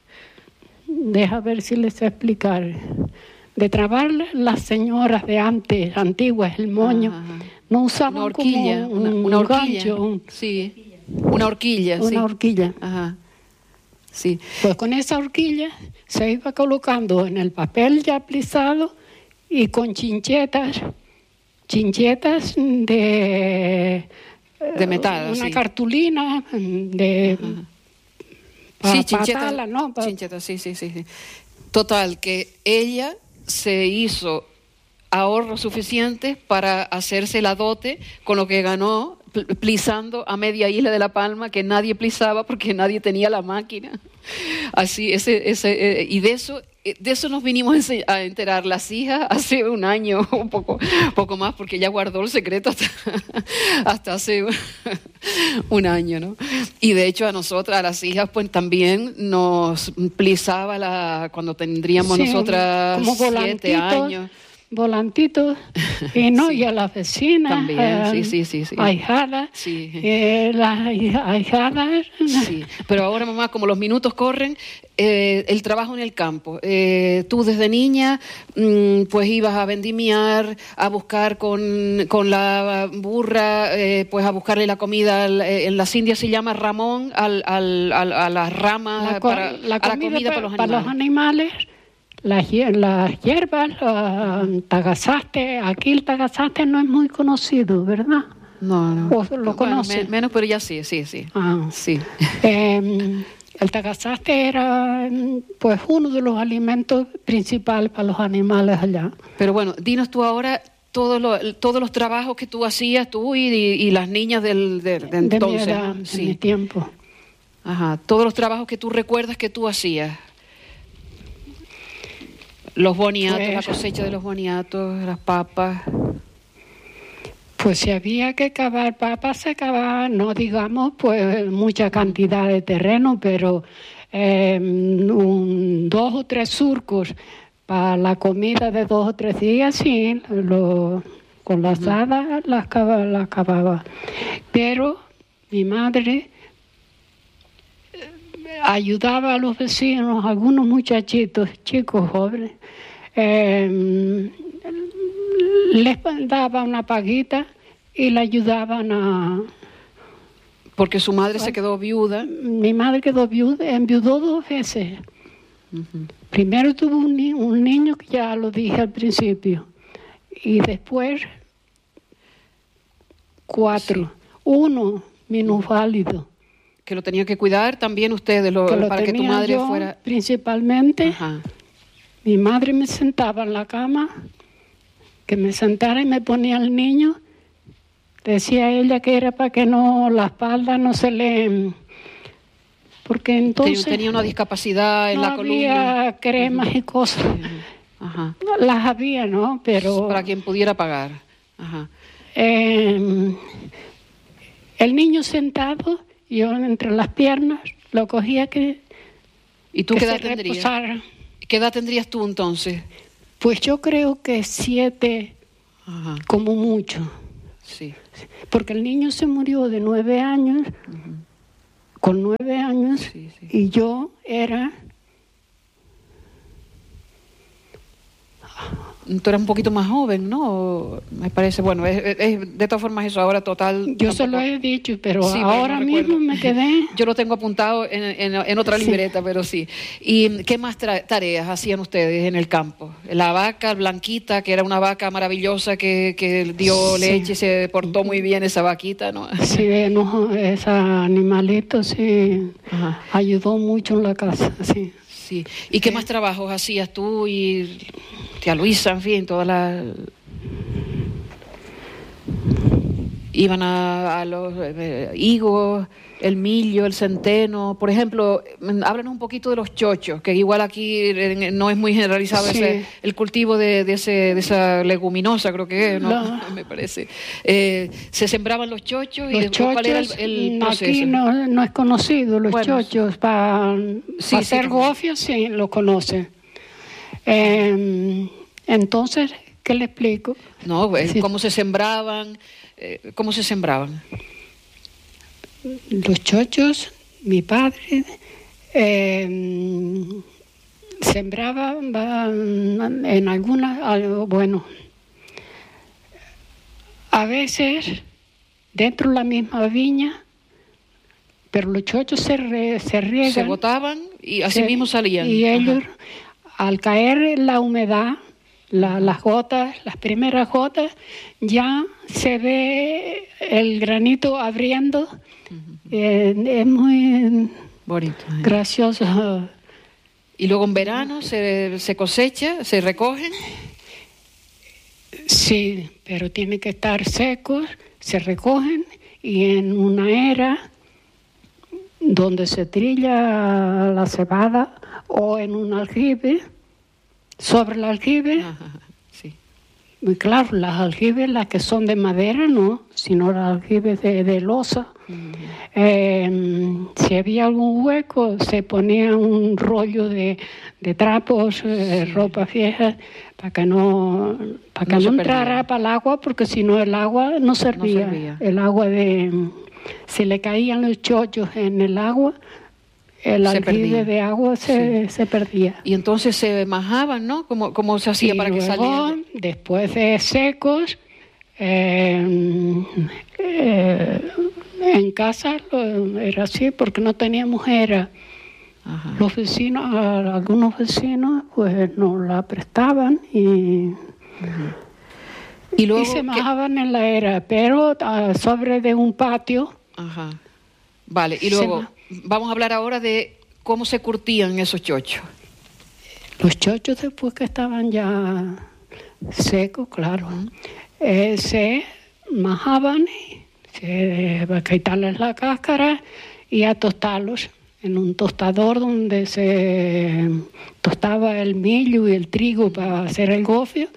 Deja ver si les sé explicar. De trabar las señoras de antes, antiguas, el moño, ajá, ajá. no usaban una horquilla, como un, una, una horquilla. gancho. Un, sí, una horquilla. Una sí. horquilla. Ajá. Sí. Pues con esa horquilla se iba colocando en el papel ya plisado y con chinchetas, chinchetas de... De metal, Una sí. cartulina de... Pa, sí, chinchetas, patala, ¿no? Pa, chinchetas, sí, sí, sí, sí. Total, que ella se hizo ahorros suficientes para hacerse la dote con lo que ganó plisando a media isla de La Palma, que nadie plisaba porque nadie tenía la máquina. Así, ese, ese, eh, y de eso, de eso nos vinimos a enterar las hijas hace un año, un poco, poco más, porque ella guardó el secreto hasta, hasta hace un año, ¿no? Y de hecho a nosotras, a las hijas, pues también nos plisaba la, cuando tendríamos sí, nosotras como siete años. Volantitos, y no, sí. y a las vecinas, también, eh, sí, sí, sí, sí. ahijadas, sí. eh, las ahijadas. Sí, pero ahora, mamá, como los minutos corren, eh, el trabajo en el campo. Eh, tú desde niña, mmm, pues ibas a vendimiar, a buscar con, con la burra, eh, pues a buscarle la comida, al, en las Indias se llama ramón, al, al, al, a las ramas, la, para, la a la comida para, para los animales. Para los animales. Las, las hierbas, uh, tagasaste, aquí el tagasaste no es muy conocido, ¿verdad? No, no. ¿O lo bueno, conoce? Me, menos, pero ya sí, sí, sí. Ah. sí. Eh, el tagasaste era pues uno de los alimentos principales para los animales allá. Pero bueno, dinos tú ahora todos los, todos los trabajos que tú hacías, tú y, y, y las niñas del, de, de entonces. De mi edad, sí. de mi tiempo. Ajá, todos los trabajos que tú recuerdas que tú hacías. Los boniatos, pues, la cosecha de los boniatos, las papas. Pues si había que cavar papas, se cavaba, no digamos, pues mucha cantidad de terreno, pero eh, un, dos o tres surcos para la comida de dos o tres días, sí, lo, con las uh-huh. hadas las cavaba, las cavaba. Pero mi madre ayudaba a los vecinos, algunos muchachitos, chicos jóvenes, eh, les daba una paguita y le ayudaban a... Porque su madre se quedó viuda. Mi madre quedó viuda, enviudó dos veces. Uh-huh. Primero tuvo un, ni- un niño, que ya lo dije al principio, y después cuatro. Sí. Uno minusválido. Que lo tenía que cuidar también ustedes, lo, que lo para que tu madre yo, fuera... Principalmente, Ajá. Mi madre me sentaba en la cama, que me sentara y me ponía el niño. Decía ella que era para que no la espalda no se le... Porque entonces... Tenía una discapacidad en no la columna. No había cremas uh-huh. y cosas. Ajá. Las había, ¿no? Pero... Para quien pudiera pagar. Ajá. Eh, el niño sentado... Yo entre las piernas lo cogía que... ¿Y tú que qué edad tendrías? Reposara. ¿Qué edad tendrías tú entonces? Pues yo creo que siete, Ajá. como mucho. Sí. Porque el niño se murió de nueve años, uh-huh. con nueve años, sí, sí. y yo era... tú eras un poquito más joven, ¿no? Me parece, bueno, es, es, de todas formas eso ahora total... Yo se lo he dicho, pero sí, ahora no mismo me quedé... Yo lo tengo apuntado en, en, en otra libreta, sí. Pero sí. ¿Y qué más tareas hacían ustedes en el campo? La vaca Blanquita, que era una vaca maravillosa que, que dio sí. leche, se portó muy bien esa vaquita, ¿no? Sí, no, ese animalito sí Ajá. ayudó mucho en la casa, sí. Sí. ¿Y qué más trabajos hacías tú y tía Luisa, en fin, todas las... Iban a, a los eh, higos, el millo, el centeno, por ejemplo, háblanos un poquito de los chochos, que igual aquí no es muy generalizado sí. ese, el cultivo de, de, ese, de esa leguminosa, creo que es, ¿no? no. Me parece. Eh, ¿Se sembraban los chochos? Los y chochos, ¿cuál era el, el proceso? Aquí no, no es conocido, los bueno, chochos, para sí, pa sí, hacer gofios sí lo conocen. Eh, entonces, ¿qué le explico? No, sí. ¿cómo se sembraban? Eh, ¿Cómo se sembraban? Los chochos, mi padre eh, sembraba en algunas, bueno, a veces dentro de la misma viña, pero los chochos se, re, se riegan. Se botaban y así se, mismo salían. Y ellos, Ajá. al caer la humedad, la, las gotas, las primeras gotas, ya se ve el granito abriendo. Uh-huh. eh, es muy bonito, ¿eh? gracioso. ¿Y luego en verano se, se cosecha, se recogen? Sí, pero tienen que estar secos, se recogen y en una era donde se trilla la cebada o en un aljibe, sobre el aljibe. Ajá, sí. Muy claro, las aljibes, las que son de madera, no, sino las aljibes de, de losa. Uh-huh. Eh, si había algún hueco, se ponía un rollo de, de trapos, eh, sí. ropa vieja, para que no, para que no, no entrara para el agua, porque si no el agua no servía. no servía. El agua de... Si le caían los chochos en el agua, el aljibe de agua se, sí. se perdía. Y entonces se majaban, ¿no? ¿Cómo, cómo se hacía y para luego, que salieran? Después de secos, eh, eh, en casa era así, porque no teníamos era. Ajá. Los vecinos, algunos vecinos, pues nos la prestaban y... Ajá. Y, luego, y se majaban ¿qué? En la era, pero uh, sobre de un patio. Ajá. Vale, y luego vamos a hablar ahora de cómo se curtían esos chochos. Los chochos después que estaban ya secos, claro, uh-huh. eh, se majaban, se va a quitarles la cáscara y a tostarlos en un tostador donde se tostaba el millo y el trigo para hacer el gofio.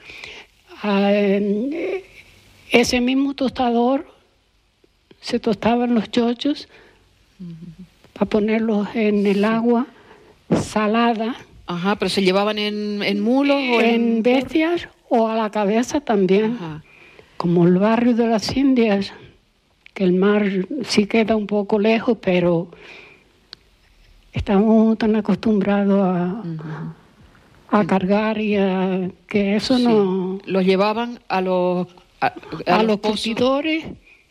Uh, ese mismo tostador se tostaban los chochos uh-huh. para ponerlos en el agua salada. Ajá, pero se llevaban en, en mulos o en, en bestias o a la cabeza también. Ajá. Como el barrio de las Indias, que el mar sí queda un poco lejos, pero estamos tan acostumbrados a... Uh-huh. a cargar y a que eso sí. no... Los llevaban a los... A, a, a los, los curtidores.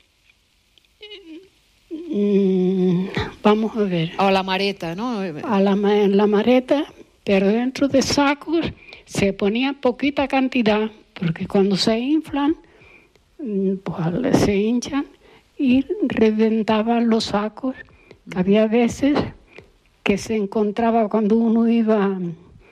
Mm, vamos a ver. A la mareta, ¿no? A la, la mareta, pero dentro de sacos se ponía poquita cantidad, porque cuando se inflan, pues se hinchan y reventaban los sacos. Había veces que se encontraba cuando uno iba...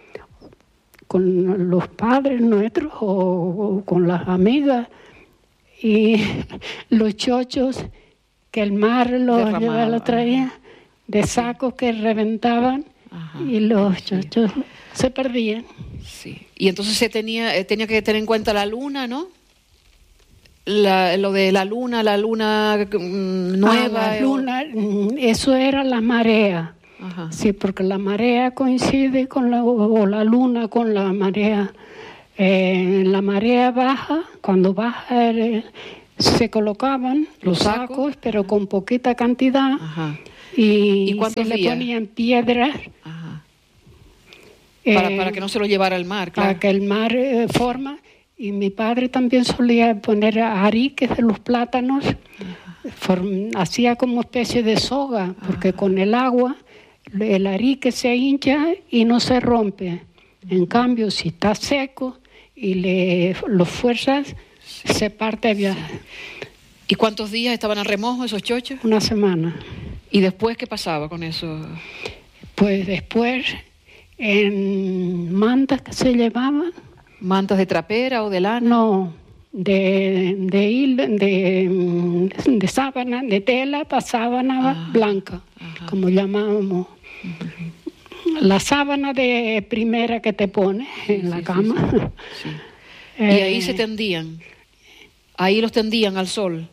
con los padres nuestros o, o con las amigas y los chochos que el mar los, los traía de sacos que reventaban. Ajá. Y los chochos sí. se perdían. Sí. Y entonces se tenía tenía que tener en cuenta la luna, ¿no? La, lo de la luna, la luna mm, nueva. Ah, la luna, o... eso era la marea. Ajá. Sí, porque la marea coincide con la, o la luna con la marea. Eh, la marea baja, cuando baja el, se colocaban los sacos, sacos pero Ajá. con poquita cantidad. Ajá. Y, ¿Y se días? le ponían piedras. Ajá. Para, eh, para que no se lo llevara al mar, claro. Para que el mar eh, forma. Y mi padre también solía poner ariques de los plátanos, form, hacía como especie de soga, porque Ajá. con el agua el arique se hincha y no se rompe. En cambio, si está seco y le lo fuerzas, sí. se parte bien. Sí. ¿Y cuántos días estaban a remojo esos chochos? Una semana. ¿Y después qué pasaba con eso? Pues después, en mantas que se llevaban. ¿Mantas de trapera o de lana? No, de, de, hilo, de, de sábana, de tela para sábana ah, blanca, ajá. como llamábamos. Uh-huh. La sábana de primera que te pones sí, en la sí, cama. Sí, sí. Sí. Eh, y ahí se tendían, ahí los tendían al sol.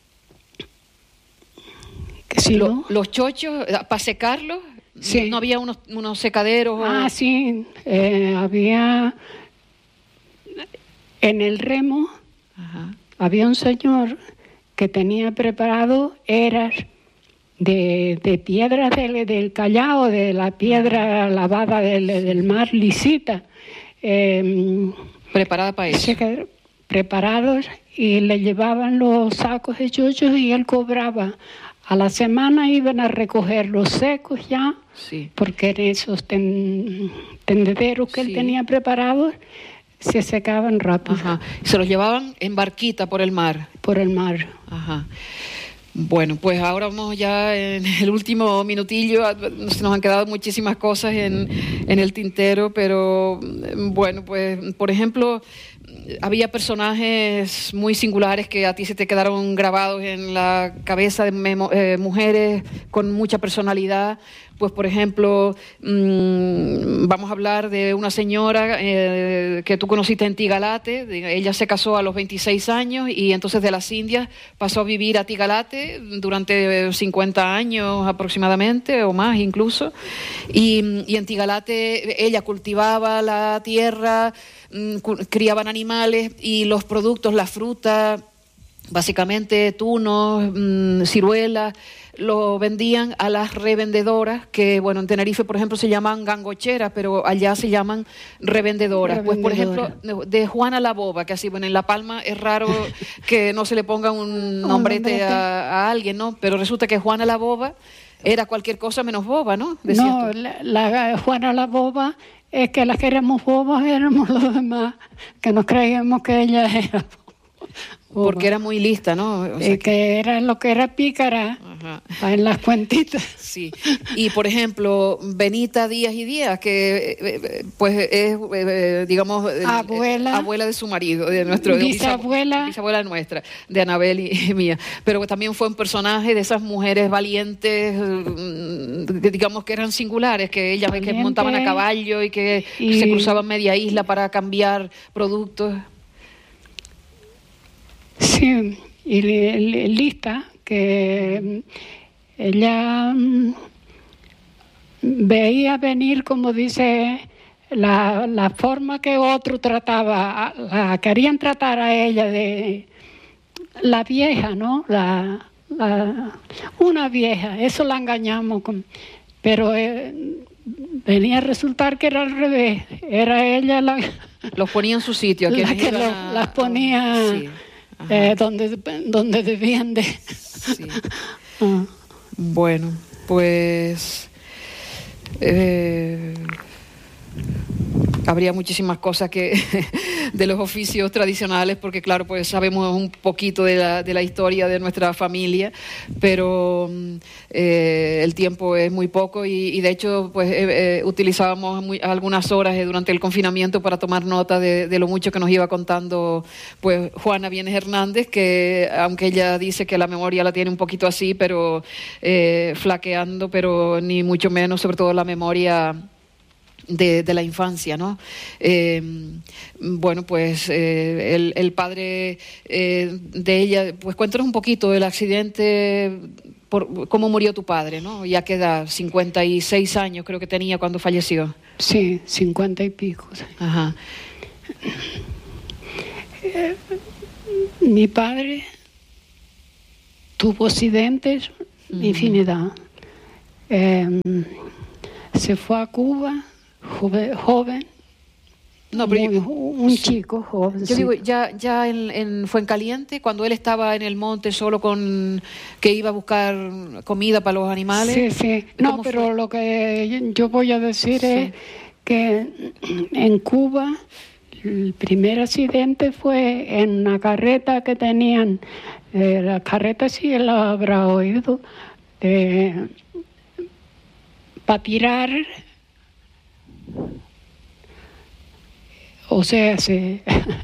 ¿Que sí, Lo, no? Los chochos, para secarlos, sí. ¿no había unos, unos secaderos? Ah, o... sí, eh, había... En el remo Ajá. había un señor que tenía preparado eras de, de piedras del, del Callao, de la piedra lavada del, del mar, lisita. Eh, ¿Preparada para eso? Preparados y le llevaban los sacos de chochos y él cobraba. A la semana iban a recoger los secos ya, sí. porque en esos ten, tendederos que sí. él tenía preparados se secaban rápido. Ajá. Se los llevaban en barquita por el mar. Por el mar. Ajá. Bueno, pues ahora vamos ya en el último minutillo. Se nos han quedado muchísimas cosas en, en el tintero, pero bueno, pues por ejemplo, había personajes muy singulares que a ti se te quedaron grabados en la cabeza de memo, eh, mujeres con mucha personalidad. Pues, por ejemplo, mmm, vamos a hablar de una señora eh, que tú conociste en Tigalate. Ella se casó a los veintiséis años y entonces de las Indias pasó a vivir a Tigalate durante cincuenta años aproximadamente, o más incluso. Y, y en Tigalate ella cultivaba la tierra, mmm, criaban animales y los productos, la fruta, básicamente tunos, mmm, ciruelas, lo vendían a las revendedoras, que bueno, en Tenerife, por ejemplo, se llaman gangocheras, pero allá se llaman revendedoras. Revendedora. Pues, por ejemplo, de Juana la Boba, que así, bueno, en La Palma es raro que no se le ponga un nombrete a, a alguien, ¿no? Pero resulta que Juana la Boba era cualquier cosa menos boba, ¿no? Decías no, la, la Juana la Boba es que las que éramos bobas éramos los demás, que nos creíamos que ella era boba. Porque era muy lista, ¿no? O sea, que... que era lo que era pícara. Ajá. En las cuentitas. Sí. Y, por ejemplo, Benita Díaz y Díaz, que pues es, digamos, abuela, abuela de su marido, de nuestro bisabuela, bisabuela nuestra, de Anabel y, y mía. Pero también fue un personaje de esas mujeres valientes, digamos que eran singulares, que ellas Valiente, que montaban a caballo y que y... se cruzaban media isla para cambiar productos. Sí, y lista, que ella veía venir, como dice, la, la forma que otro trataba, la querían tratar a ella de la vieja, ¿no? La, la, una vieja, eso la engañamos, con, pero eh, venía a resultar que era al revés, era ella la... Los ponía en su sitio. La que lo, a... las ponía... Sí. Eh, donde, donde debían de... Sí. ah. Bueno, pues... Eh, habría muchísimas cosas que de los oficios tradicionales, porque claro, pues sabemos un poquito de la, de la historia de nuestra familia, pero eh, el tiempo es muy poco y, y de hecho pues eh, eh, utilizábamos muy, algunas horas eh, durante el confinamiento para tomar nota de, de lo mucho que nos iba contando pues Juana Vienes Hernández, que aunque ella dice que la memoria la tiene un poquito así, pero eh, flaqueando, pero ni mucho menos, sobre todo la memoria De, de la infancia, ¿no? Eh, bueno, pues eh, el, el padre eh, de ella, pues cuéntanos un poquito del accidente, por, cómo murió tu padre, ¿no? Ya queda cincuenta y seis años, creo que tenía cuando falleció. Sí, cincuenta y pico. Ajá. Eh, mi padre tuvo accidentes, uh-huh. infinidad. Eh, se fue a Cuba joven, joven no, pero muy, yo, un sí. chico joven. Yo sí. digo, ya, ya en, en Fuencaliente, cuando él estaba en el monte solo con que iba a buscar comida para los animales. Sí, sí. No, pero fue? Lo que yo voy a decir Sí. es que en Cuba el primer accidente fue en una carreta que tenían, eh, la carreta sí él la habrá oído, eh, para tirar, o sea, se,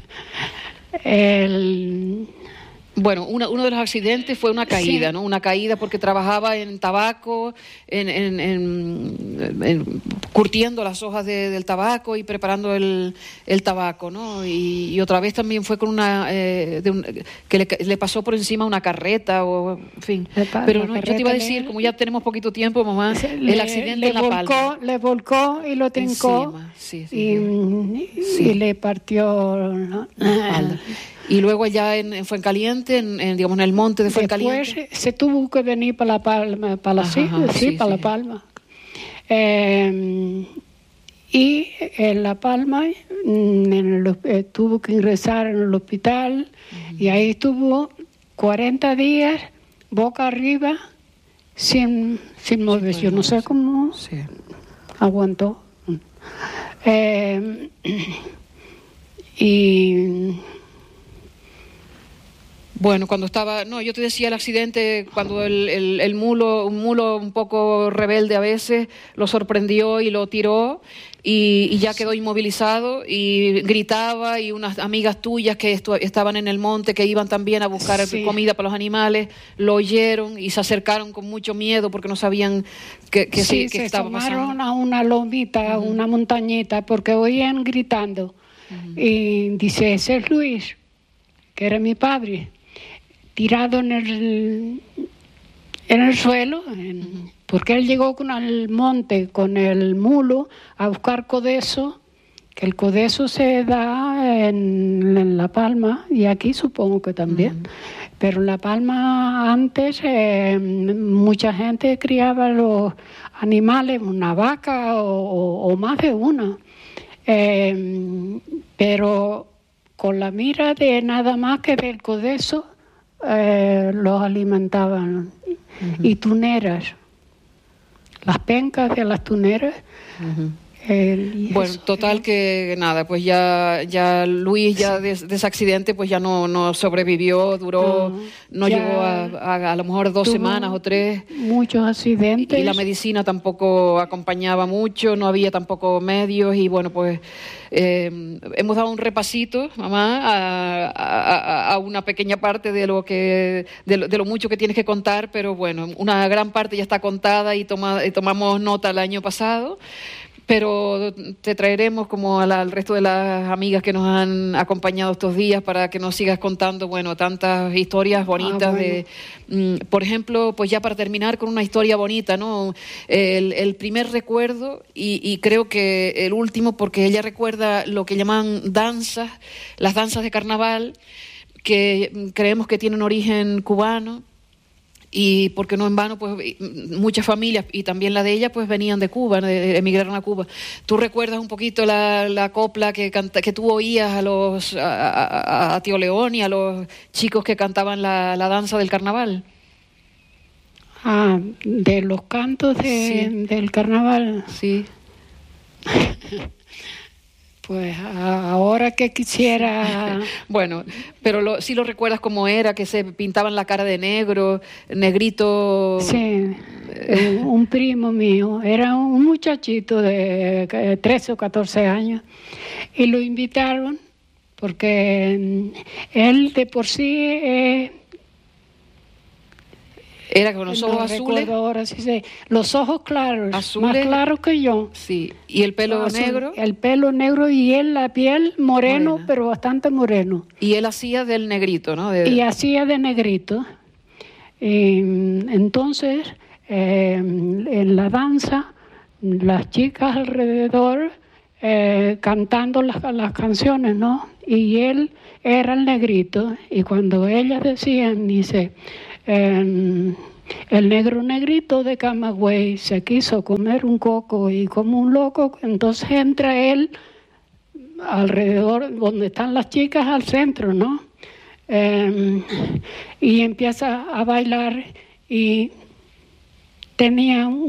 el... Bueno, una, uno de los accidentes fue una caída, Sí. ¿no? Una caída porque trabajaba en tabaco, en, en, en, en curtiendo las hojas de, del tabaco y preparando el, el tabaco, ¿no? Y, y otra vez también fue con una eh, de un, que le, le pasó por encima una carreta o, en fin. Pa- Pero la no, yo te carreta iba a le- decir, como ya tenemos poquito tiempo, mamá, Se- el le- accidente le en La volcó, Palma. le volcó y lo trincó. Encima, sí, sí, y, sí. y Sí. le partió la espalda. Y luego allá en, en Fuencaliente, en, en, digamos en el monte de Fuencaliente. Después se tuvo que venir para La Palma, para la, Ajá, sí, ajá, sí, sí, para sí. La Palma. Eh, y en La Palma en el, eh, tuvo que ingresar en el hospital. Uh-huh. Y ahí estuvo cuarenta días boca arriba sin, sin moverse. Yo no sé cómo sí. aguantó. Eh, y bueno, cuando estaba, no, yo te decía el accidente, cuando el, el, el mulo, un mulo un poco rebelde a veces, lo sorprendió y lo tiró y, y ya quedó inmovilizado y gritaba, y unas amigas tuyas que estu- estaban en el monte, que iban también a buscar sí. comida para los animales, lo oyeron y se acercaron con mucho miedo porque no sabían que, que, sí, se, que se estaba tomaron pasando. a una lomita, uh-huh. una montañita, porque oían gritando. Uh-huh. Y dice, ese es Luis, que era mi padre, tirado en el, en el suelo, en, uh-huh. porque él llegó con el monte con el mulo a buscar codezo, que el codezo se da en, en La Palma, y aquí supongo que también. Uh-huh. Pero en La Palma antes eh, mucha gente criaba los animales, una vaca o, o, o más de una, eh, pero con la mira de nada más que del codezo, Eh, los alimentaban. Uh-huh. Y tuneras, las pencas de las tuneras. Uh-huh. eh, bueno, eso, total eh. que nada, pues ya ya Luis ya sí. de, de ese accidente pues ya no, no sobrevivió, duró, no, no llegó a, a a lo mejor dos semanas o tres. Muchos accidentes. Y la medicina tampoco acompañaba mucho, no había tampoco medios y bueno, pues eh, hemos dado un repasito, mamá, a, a, a una pequeña parte de lo que de lo, de lo mucho que tienes que contar, pero bueno, una gran parte ya está contada y, toma, y tomamos nota el año pasado. Pero te traeremos como a la, al resto de las amigas que nos han acompañado estos días para que nos sigas contando, bueno, tantas historias bonitas. Ah, bueno. de, mm, por ejemplo, pues ya para terminar con una historia bonita, ¿no? El, el primer recuerdo y, y creo que el último, porque ella recuerda lo que llaman danzas, las danzas de carnaval, que creemos que tienen origen cubano. Y porque no en vano, pues muchas familias, y también la de ella, pues venían de Cuba, de, emigraron a Cuba. ¿Tú recuerdas un poquito la, la copla que canta, que tú oías a los a, a, a Tío León y a los chicos que cantaban la, la danza del carnaval? Ah, de los cantos de, sí. del carnaval. Sí. Pues ahora que quisiera... Bueno, pero lo, sí lo recuerdas como era, que se pintaban la cara de negro, negrito... Sí, un primo mío, era un muchachito de trece o catorce años, y lo invitaron porque él de por sí... Eh, ¿Era con los ojos no azules? Ahora sí sé. Los ojos claros, ¿Azules? Más claros que yo. Sí. ¿Y el pelo Azul, negro? El pelo negro y él la piel moreno, Morena. Pero bastante moreno. Y él hacía del negrito, ¿no? De... Y hacía de negrito. Y, entonces, eh, en la danza, las chicas alrededor eh, cantando las, las canciones, ¿no? Y él era el negrito. Y cuando ellas decían, dice... Eh, el negro negrito de Camagüey se quiso comer un coco y como un loco, entonces entra él alrededor donde están las chicas al centro, ¿no? Eh, y empieza a bailar y tenía un